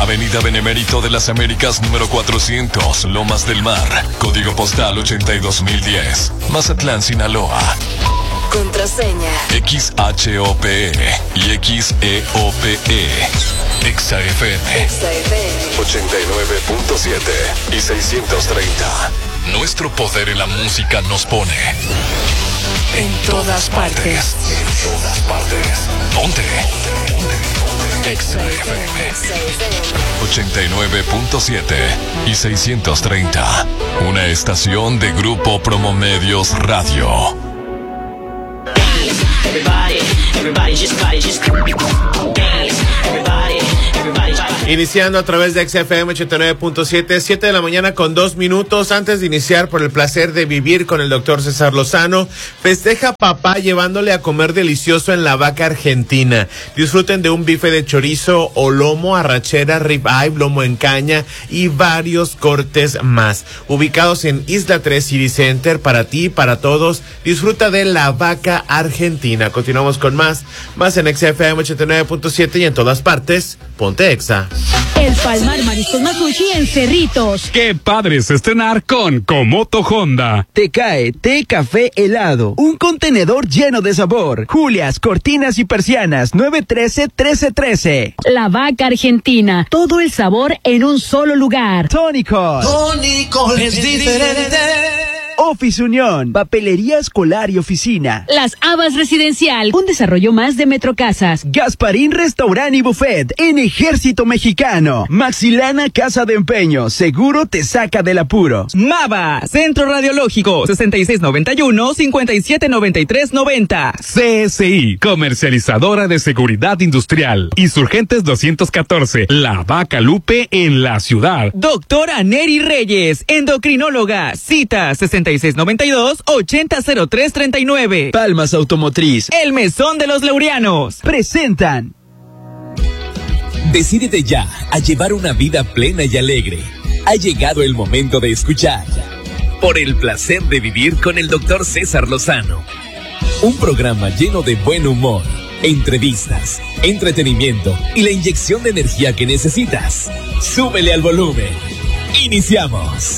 Avenida Benemérito de las Américas número 400, Lomas del Mar, código postal 82010, Mazatlán, Sinaloa. Contraseña XHOPE y XEOPE. XFM 89.7 y 630. Nuestro poder en la música nos pone en todas partes. En todas partes. Ponte. XFM 89.7 y 630. Una estación de Grupo Promomedios Radio. Iniciando a través de XFM 89.7, 7 de la mañana con 2 minutos. Antes de iniciar, por el placer de vivir con el doctor César Lozano, festeja papá llevándole a comer delicioso en La Vaca Argentina. Disfruten de un bife de chorizo o lomo, arrachera, ribeye, lomo en caña y varios cortes más. Ubicados en Isla 3 City Center, para ti, para todos. Disfruta de La Vaca Argentina. Continuamos con más en XFM 89.7 y en todas partes. Ponte Exa. El Palmar Mariscos Macuchi en Cerritos. Qué padre es estrenar con Comoto Honda. Te cae té, café, helado. Un contenedor lleno de sabor. Julias, cortinas y persianas. 913-1313. La Vaca Argentina. Todo el sabor en un solo lugar. Tónicos es diferente. Office Unión, papelería escolar y oficina. Las Habas Residencial, un desarrollo más de Metrocasas. Gasparín Restaurant y Buffet en Ejército Mexicano. Maxilana Casa de Empeño, seguro te saca del apuro. Mava, Centro Radiológico, 6691-579390. CSI, comercializadora de seguridad industrial. Insurgentes 214, La Vaca Lupe en la ciudad. Doctora Neri Reyes, endocrinóloga, cita 6692-800339. Palmas Automotriz, El Mesón de los Laureanos. Presentan. Decídete ya a llevar una vida plena y alegre. Ha llegado el momento de escuchar Por el placer de vivir con el doctor César Lozano. Un programa lleno de buen humor, entrevistas, entretenimiento y la inyección de energía que necesitas. Súbele al volumen. Iniciamos.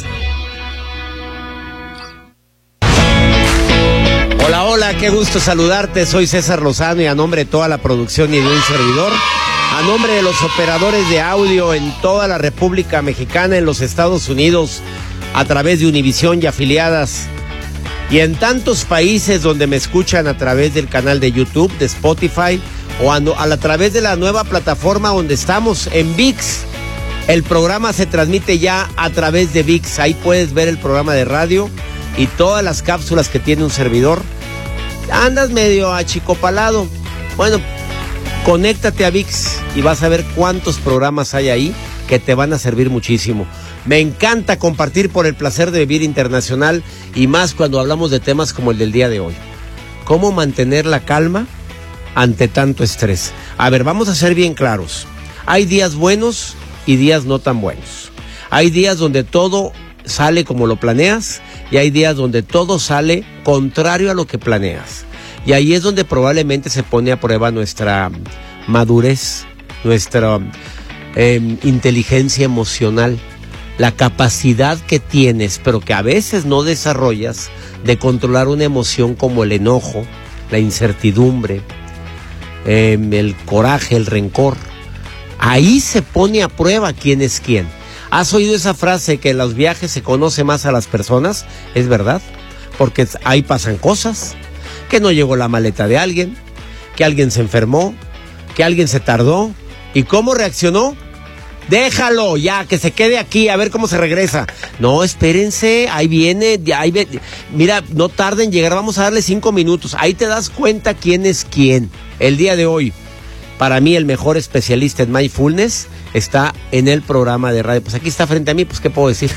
Hola, qué gusto saludarte, soy César Lozano y a nombre de toda la producción y de un servidor, a nombre de los operadores de audio en toda la República Mexicana, en los Estados Unidos, a través de Univisión y afiliadas, y en tantos países donde me escuchan a través del canal de YouTube, de Spotify, o a través de la nueva plataforma donde estamos, en ViX. El programa se transmite ya a través de ViX, ahí puedes ver el programa de radio y todas las cápsulas que tiene un servidor. Andas medio achicopalado, bueno, conéctate a ViX y vas a ver cuántos programas hay ahí que te van a servir muchísimo. Me encanta compartir por el placer de vivir internacional y más cuando hablamos de temas como el del día de hoy. ¿Cómo mantener la calma ante tanto estrés? A ver, vamos a ser bien claros. Hay días buenos y días no tan buenos. Hay días donde todo sale como lo planeas y hay días donde todo sale contrario a lo que planeas. Y ahí es donde probablemente se pone a prueba nuestra madurez, nuestra inteligencia emocional, la capacidad que tienes, pero que a veces no desarrollas, de controlar una emoción como el enojo, la incertidumbre, el coraje, el rencor. Ahí se pone a prueba quién es quién. ¿Has oído esa frase que en los viajes se conoce más a las personas? Es verdad, porque ahí pasan cosas, que no llegó la maleta de alguien, que alguien se enfermó, que alguien se tardó. ¿Y cómo reaccionó? Déjalo ya, que se quede aquí, a ver cómo se regresa. No, espérense, ahí viene, mira, no tarden en llegar, vamos a darle 5 minutos. Ahí te das cuenta quién es quién. El día de hoy, para mí el mejor especialista en mindfulness está en el programa de radio. Pues aquí está frente a mí, pues ¿qué puedo decir?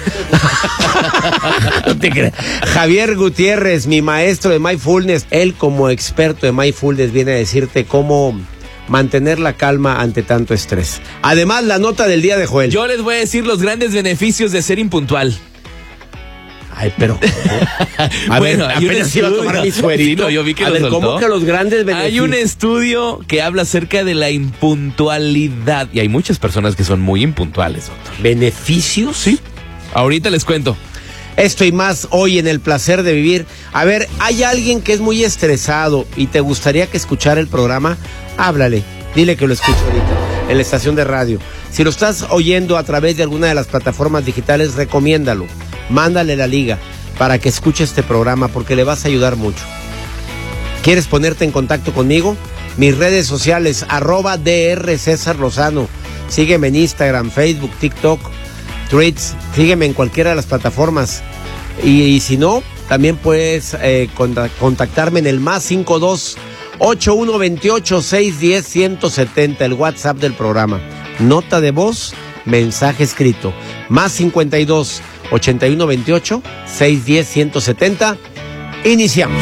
No te creas. Javier Gutiérrez, mi maestro de mindfulness. Él como experto de mindfulness viene a decirte cómo mantener la calma ante tanto estrés. Además, la nota del día de Joel. Yo les voy a decir los grandes beneficios de ser impuntual. Ay, pero. Bueno, hay un apenas iba a tomar mi suerito. Sí, no, yo vi que a lo ver, soltó. ¿cómo que los grandes beneficios? Hay un estudio que habla acerca de la impuntualidad. Y hay muchas personas que son muy impuntuales, doctor. ¿Beneficios? Sí. Ahorita les cuento. Esto y más hoy en El Placer de Vivir. A ver, ¿hay alguien que es muy estresado y te gustaría que escuchara el programa? Háblale, dile que lo escuche ahorita en la estación de radio. Si lo estás oyendo a través de alguna de las plataformas digitales, recomiéndalo. Mándale la liga para que escuche este programa porque le vas a ayudar mucho. ¿Quieres ponerte en contacto conmigo? Mis redes sociales, @DR César Lozano. Sígueme en Instagram, Facebook, TikTok, Threads. Sígueme en cualquiera de las plataformas. Y si no, también puedes contactarme en el +52 8128 610 170, el WhatsApp del programa. Nota de voz, mensaje escrito. +52 8128 610 170. Iniciamos.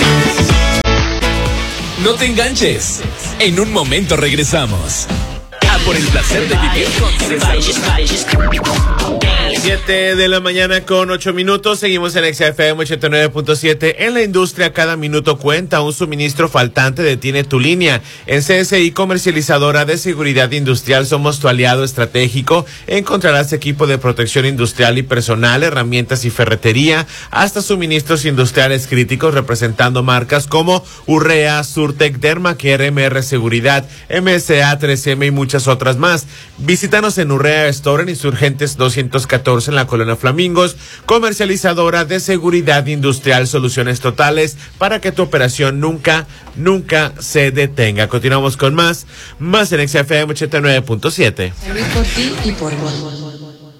No te enganches. En un momento regresamos. A por el placer de vivir con César Lozano. 7 de la mañana con 8 minutos. Seguimos en XFM 89.7. En la industria, cada minuto cuenta. Un suministro faltante detiene tu línea. En CSI Comercializadora de Seguridad Industrial somos tu aliado estratégico. Encontrarás equipo de protección industrial y personal, herramientas y ferretería, hasta suministros industriales críticos, representando marcas como Urrea, Surtec, Dermacare, MR Seguridad, MSA, 3M y muchas otras más. Visítanos en Urrea Store en Insurgentes 214 en la Colonia Flamingos. Comercializadora de Seguridad Industrial, soluciones totales para que tu operación nunca se detenga. Continuamos con más en XFM 89.7. Por ti y por mí.